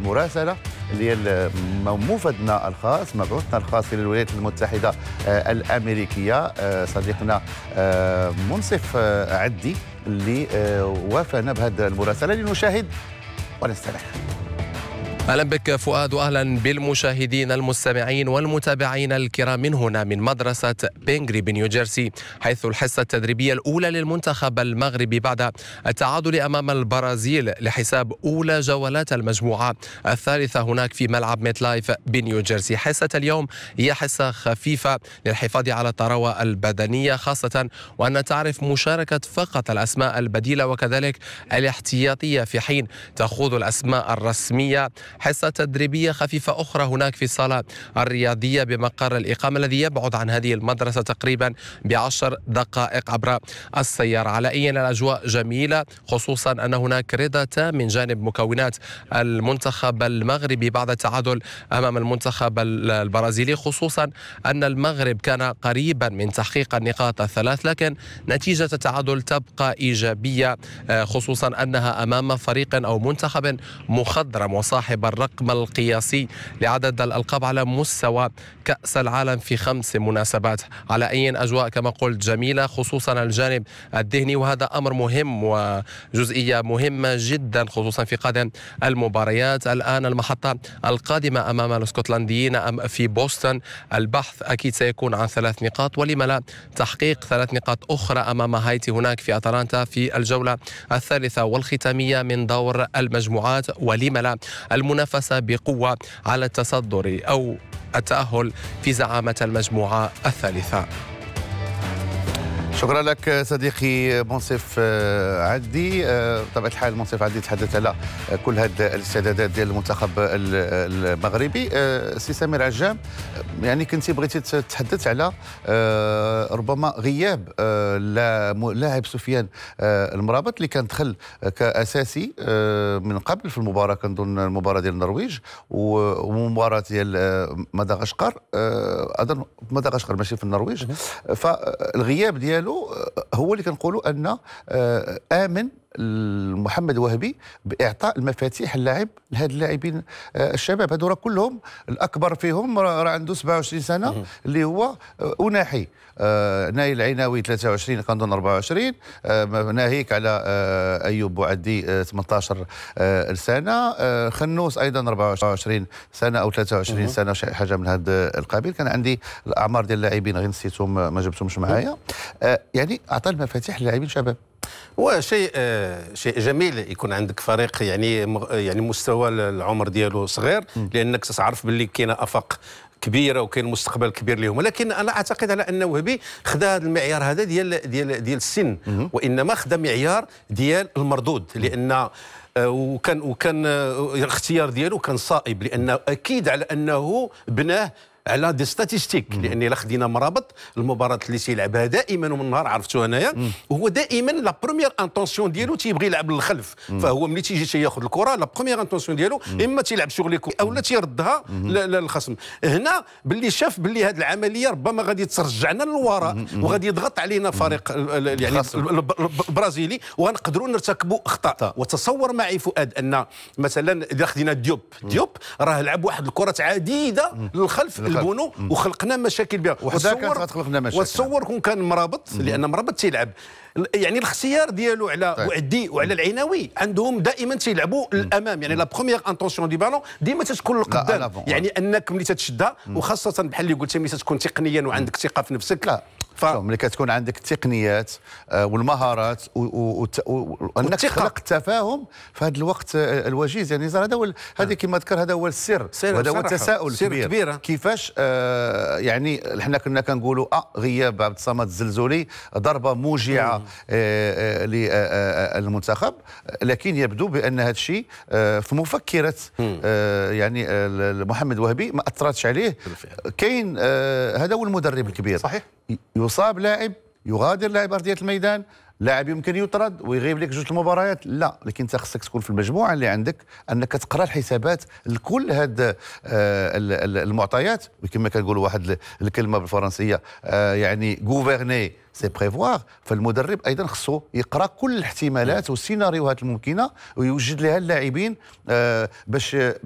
المراسله ديال موفدنا الخاص، مبعوثنا الخاص الى الولايات المتحده الامريكيه، صديقنا منصف عدي اللي وافانا بهذه المراسله لنشاهد ونستمع. أهلا بك فؤاد، وأهلا بالمشاهدين المستمعين والمتابعين الكرام من هنا من مدرسة بينغري بنيوجيرسي، حيث الحصة التدريبية الأولى للمنتخب المغربي بعد التعادل أمام البرازيل لحساب أولى جولات المجموعة الثالثة هناك في ملعب ميت لايف بنيوجيرسي. حصة اليوم هي حصة خفيفة للحفاظ على الثروة البدنية، خاصة وأن تعرف مشاركة فقط الأسماء البديلة وكذلك الاحتياطية، في حين تخوض الأسماء الرسمية حصة تدريبية خفيفة أخرى هناك في الصالة الرياضية بمقر الإقامة الذي يبعد عن هذه المدرسة تقريبا ب10 دقائق عبر السيارة. على أي الأجواء جميلة، خصوصا أن هناك رضا تام من جانب مكونات المنتخب المغربي بعد التعادل أمام المنتخب البرازيلي، خصوصا أن المغرب كان قريبا من تحقيق النقاط الثلاث، لكن نتيجة التعادل تبقى إيجابية، خصوصا أنها أمام فريق أو منتخب مخضرم وصاحب الرقم القياسي لعدد الألقاب على مستوى كأس العالم في 5 مناسبات. على أي أجواء كما قلت جميلة، خصوصا الجانب الذهني، وهذا أمر مهم وجزئية مهمة جدا خصوصا في قادم المباريات. الآن المحطة القادمة أمام الاسكتلنديين في بوسطن، البحث أكيد سيكون عن 3 نقاط، ولما لا تحقيق 3 نقاط أخرى أمام هايتي هناك في أتلانتا في الجولة الثالثة والختامية من دور المجموعات، ولما لا المنافسة بقوة على التصدر أو التأهل في زعامة المجموعة الثالثة. شكرا لك صديقي منصف عدي. بطبيعة الحال منصف عدي تحدث على كل هذه الاستعدادات ديال المنتخب المغربي. سي سمير عجام، يعني كنتي بغيتي تتحدث على ربما غياب لاعب سفيان المرابط اللي كان دخل كاساسي من قبل في المباراه، كنظن المباراه ديال النرويج ومباراه ديال مدغشقر، اظن مدغشقر ماشي في النرويج. فالغياب ديالو هو اللي كنقولوا ان امن محمد وهبي باعطاء المفاتيح اللاعب لهاد اللاعبين الشباب هذو، راه كلهم الاكبر فيهم راه عنده 27 سنه اللي هو اناحي. نايل العيناوي 23 كنظن 24، ناهيك على ايوب بوعدي 18 سنه، خنوس ايضا 24 سنه او 23 سنه شي حاجه من هذا القبيل. كان عندي الاعمار ديال اللاعبين غير نسيتهم ما جبتهمش معايا. يعني اعطى المفاتيح للاعبين شباب. هو شيء جميل يكون عندك فريق يعني مستوى العمر ديالو صغير، لانك تعرف باللي كاينه افاق كبيره وكاين مستقبل كبير لهم. ولكن انا اعتقد على ان وهبي خدا هذا المعيار هذا ديال السن، وانما خدا معيار ديال المردود، لان وكان الاختيار ديالو كان صائب، لانه اكيد على انه بناه على دي ستاتيستيك. لان الا خدينا مرابط المباراه اللي تيلعبها دائما ومن نهار عرفتو انايا، وهو دائما لا بروميير انتونسيون ديالو تيبغي يلعب للخلف. فهو ملي تيجي تياخذ الكره لا بروميير انتونسيون ديالو اما تيلعب شغل او لا تيردها للخصم. هنا باللي شاف باللي هذه العمليه ربما غادي ترجعنا للوراء وغادي يضغط علينا فريق يعني البرازيلي، وغنقدروا نرتكبوا اخطاء. وتصور معي فؤاد ان مثلا اذا خدينا ديوب راه لعب واحد الكرات عديده للخلف البونو وخلقنا مشاكل بها. وتصور كون كان مرابط، لان مرابط تيلعب يعني الاختيار ديالو على وعدي وعلى العيناوي عندهم دائما تيلعبوا للامام، يعني لا بروميير انتونسيون دي بالون ديما تتكون للقدام، يعني انك ملي تتشدها وخاصه بحال اللي قلت ملي تكون تقنيا وعندك ثقه في نفسك. لا ملي كتكون عندك التقنيات والمهارات وانك تخلق التفاهم في هذا الوقت الوجيز، يعني هذا كما ذكر هذا هو السر، وهذا هو التساؤل الكبير. كيفاش يعني حنا كنا كنقولوا غياب عبد الصمد الزلزولي ضربه موجعه للمنتخب، لكن يبدو بان هذا الشيء في مفكره يعني محمد وهبي ما اثرتش عليه. كاين هذا هو المدرب الكبير، صحيح، يصاب لاعب، يغادر لاعب ارضيه الميدان، لاعب يمكن يطرد ويغيب لك 2 المباريات، لا، لكن انت خصك تكون في المجموعه اللي عندك انك تقرا الحسابات لكل هاد المعطيات، وكما كنقولوا واحد الكلمه بالفرنسيه يعني غوفرني سي بريفوار. فالمدرب ايضا خصو يقرا كل الاحتمالات والسيناريوهات الممكنه ويوجد لها اللاعبين باش